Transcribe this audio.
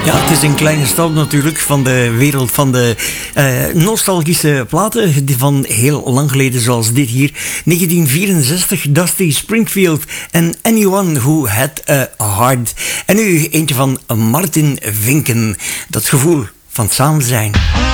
Ja, het is een kleine stap natuurlijk van de wereld van de nostalgische platen van heel lang geleden, zoals dit hier. 1964, Dusty Springfield en Anyone Who Had a Heart. En nu eentje van Martin Vinken. Dat gevoel van samen zijn.